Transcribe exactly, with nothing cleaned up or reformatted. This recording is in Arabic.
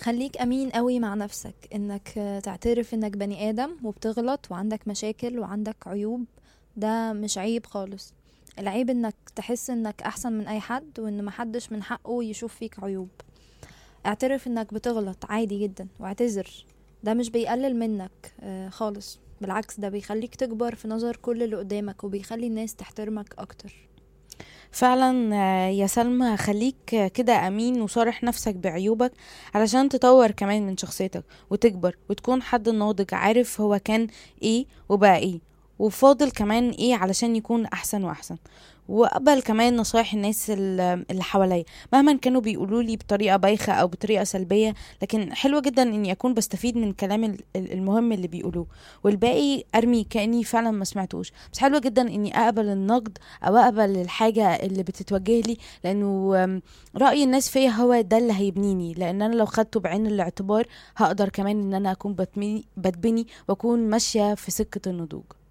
خليك أمين قوي مع نفسك، إنك تعترف إنك بني آدم وبتغلط وعندك مشاكل وعندك عيوب. ده مش عيب خالص. العيب إنك تحس إنك أحسن من أي حد وإن محدش من حقه يشوف فيك عيوب. اعترف إنك بتغلط عادي جدا واعتذر. ده مش بيقلل منك آه، خالص، بالعكس ده بيخليك تكبر في نظر كل اللي قدامك وبيخلي الناس تحترمك أكتر. فعلا. آه، يا سلمى، خليك كده أمين وصارح نفسك بعيوبك علشان تطور كمان من شخصيتك وتكبر وتكون حد ناضج عارف هو كان ايه وبقى ايه وفاضل كمان ايه علشان يكون أحسن وأحسن. وقبل كمان نصايح الناس ال- اللي حواليا مهما كانوا بيقولوا لي بطريقة بايخة أو بطريقة سلبية، لكن حلوة جدا إني أكون بستفيد من كلام ال- ال- المهم اللي بيقولوه، والباقي أرمي كأني فعلا ما سمعتوش. بس حلوة جدا إني أقبل النقد او اقبل الحاجة اللي بتتوجه لي، لانه آم، رأي الناس فيا هو ده اللي هيبنيني، لان انا لو خدته بعين الاعتبار هقدر كمان ان انا اكون بتمي- بتبني واكون ماشية في سكة النضوج.